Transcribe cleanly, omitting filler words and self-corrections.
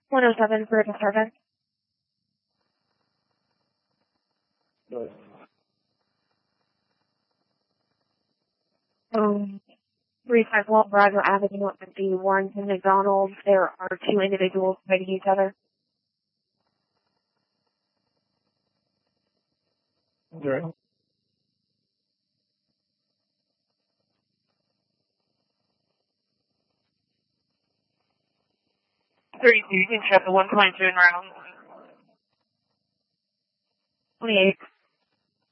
107 for the service. Good. 35 Walt Bradford Avenue at the Warrington McDonald's. There are two individuals fighting each other. Okay. You can shut the 122 in round. 28.